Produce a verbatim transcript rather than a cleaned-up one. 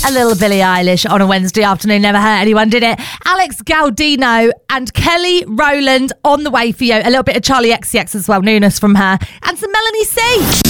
A little Billie Eilish on a Wednesday afternoon never hurt anyone, did it? Alex Gaudino and Kelly Rowland on the way for you. A little bit of Charlie X C X as well, newness from her. And some Melanie C.